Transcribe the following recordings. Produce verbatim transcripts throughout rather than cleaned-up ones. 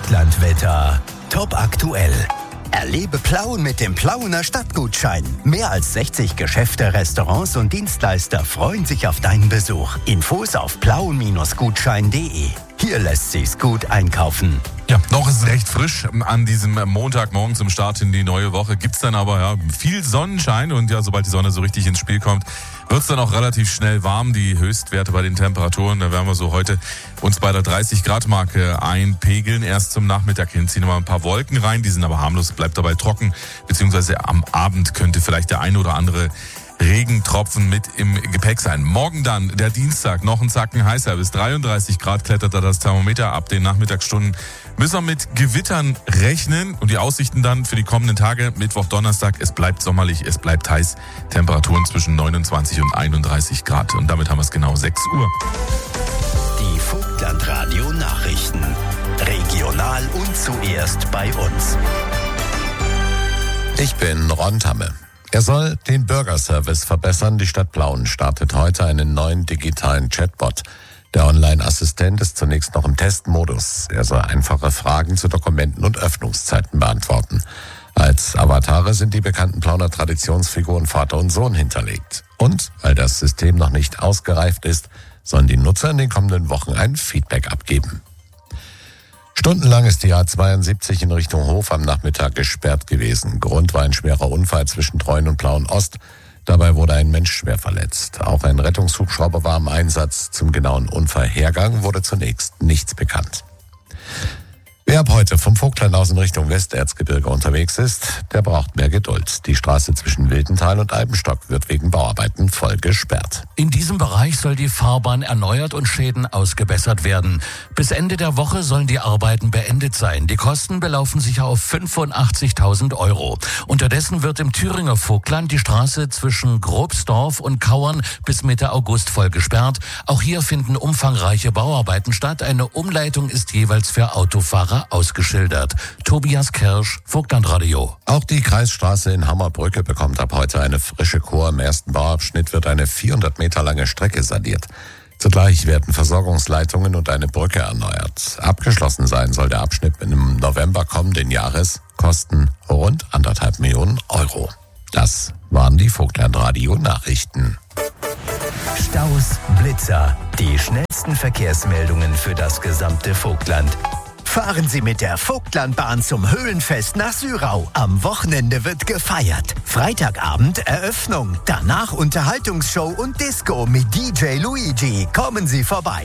Vogtlandwetter. Top aktuell. Erlebe Plauen mit dem Plauener Stadtgutschein. Mehr als sechzig Geschäfte, Restaurants und Dienstleister freuen sich auf deinen Besuch. Infos auf plauen Bindestrich gutschein punkt de. Hier lässt sich's gut einkaufen. Ja, noch ist es recht frisch an diesem Montagmorgen zum Start in die neue Woche. Gibt's dann aber ja viel Sonnenschein und ja, sobald die Sonne so richtig ins Spiel kommt, wird's dann auch relativ schnell warm. Die Höchstwerte bei den Temperaturen, da werden wir so heute uns bei der dreißig Grad Marke einpegeln. Erst zum Nachmittag hin ziehen wir ein paar Wolken rein, die sind aber harmlos, bleibt dabei trocken, beziehungsweise am Abend könnte vielleicht der eine oder andere Regentropfen mit im Gepäck sein. Morgen dann, der Dienstag, noch ein Zacken heißer. Bis dreiunddreißig Grad klettert da das Thermometer. Ab den Nachmittagsstunden müssen wir mit Gewittern rechnen. Und die Aussichten dann für die kommenden Tage, Mittwoch, Donnerstag, es bleibt sommerlich, es bleibt heiß. Temperaturen zwischen neunundzwanzig und einunddreißig Grad. Und damit haben wir es genau sechs Uhr. Die Vogtlandradio Nachrichten. Regional und zuerst bei uns. Ich bin Ron Tamme. Er soll den Bürgerservice verbessern. Die Stadt Plauen startet heute einen neuen digitalen Chatbot. Der Online-Assistent ist zunächst noch im Testmodus. Er soll einfache Fragen zu Dokumenten und Öffnungszeiten beantworten. Als Avatare sind die bekannten Plauner Traditionsfiguren Vater und Sohn hinterlegt. Und, weil das System noch nicht ausgereift ist, sollen die Nutzer in den kommenden Wochen ein Feedback abgeben. Stundenlang ist die A zweiundsiebzig in Richtung Hof am Nachmittag gesperrt gewesen. Grund war ein schwerer Unfall zwischen Treuen und Plauen Ost. Dabei wurde ein Mensch schwer verletzt. Auch ein Rettungshubschrauber war im Einsatz. Zum genauen Unfallhergang wurde zunächst nichts bekannt. Wer ab heute vom Vogtland aus in Richtung Westerzgebirge unterwegs ist, der braucht mehr Geduld. Die Straße zwischen Wildental und Alpenstock wird wegen Bauarbeiten voll gesperrt. In diesem Bereich soll die Fahrbahn erneuert und Schäden ausgebessert werden. Bis Ende der Woche sollen die Arbeiten beendet sein. Die Kosten belaufen sich auf fünfundachtzigtausend Euro. Unterdessen wird im Thüringer Vogtland die Straße zwischen Grobsdorf und Kauern bis Mitte August voll gesperrt. Auch hier finden umfangreiche Bauarbeiten statt. Eine Umleitung ist jeweils für Autofahrer ausgeschildert. Tobias Kirsch, Vogtlandradio. Auch die Kreisstraße in Hammerbrücke bekommt ab heute eine frische Kur. Im ersten Bauabschnitt wird eine vierhundert Meter lange Strecke saniert. Zugleich werden Versorgungsleitungen und eine Brücke erneuert. Abgeschlossen sein soll der Abschnitt im November kommenden Jahres, kosten rund anderthalb Millionen Euro. Das waren die Vogtlandradio-Nachrichten. Staus, Blitzer, die schnellsten Verkehrsmeldungen für das gesamte Vogtland. Fahren Sie mit der Vogtlandbahn zum Höhlenfest nach Syrau. Am Wochenende wird gefeiert. Freitagabend Eröffnung. Danach Unterhaltungsshow und Disco mit D J Luigi. Kommen Sie vorbei.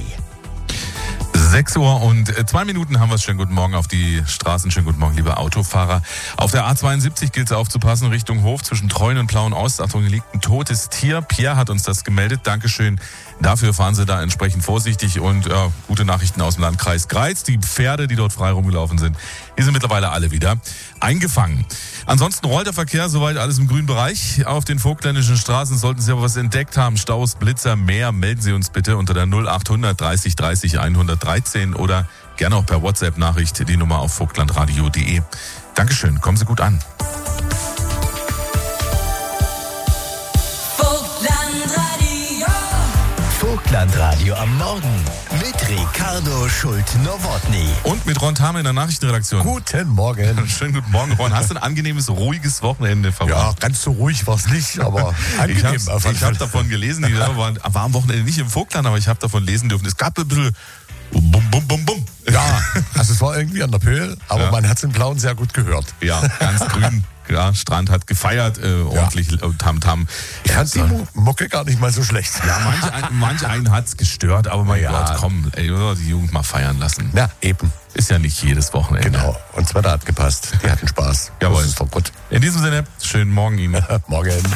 sechs Uhr und zwei Minuten haben wir es. Schönen guten Morgen auf die Straßen. Schönen guten Morgen, liebe Autofahrer. Auf der A zweiundsiebzig gilt es aufzupassen, Richtung Hof zwischen Treuen und Plauen Ost. Achtung, hier liegt ein totes Tier. Pierre hat uns das gemeldet. Dankeschön. Dafür fahren Sie da entsprechend vorsichtig und äh, gute Nachrichten aus dem Landkreis Greiz. Die Pferde, die dort frei rumgelaufen sind, die sind mittlerweile alle wieder eingefangen. Ansonsten rollt der Verkehr soweit alles im grünen Bereich. Auf den vogtländischen Straßen sollten Sie aber was entdeckt haben. Staus, Blitzer, mehr, melden Sie uns bitte unter der null achthundert dreißig dreißig hundertdreizehn oder gerne auch per WhatsApp-Nachricht die Nummer auf vogtlandradio punkt de. Dankeschön, kommen Sie gut an. Vogtlandradio am Morgen mit Ricardo Schult-Nowotny. Und mit Ron Tamme in der Nachrichtenredaktion. Guten Morgen. Schönen guten Morgen, Ron. Hast du ein angenehmes, ruhiges Wochenende verbracht? Ja, ganz so ruhig war es nicht, aber angenehm. Ich habe hab davon gelesen, ich war, war am Wochenende nicht im Vogtland, aber ich habe davon lesen dürfen. Es gab ein bisschen bum, bum, bum, bum. Ja, also es war irgendwie an der Pöhl, aber ja. Man hat es in Plauen sehr gut gehört. Ja, ganz grün. Ja, Strand hat gefeiert, äh, ordentlich ja. Tam-Tam. Ich fand die Mucke gar nicht mal so schlecht. Ja, manch, ein, manch einen hat's gestört, aber mein ja. Gott, komm, ey, die Jugend mal feiern lassen. Ja, eben. Ist ja nicht jedes Wochenende. Genau, und das Wetter hat gepasst. Die hatten Spaß. Jawohl. Das ist doch gut. In diesem Sinne, schönen Morgen Ihnen. Morgen.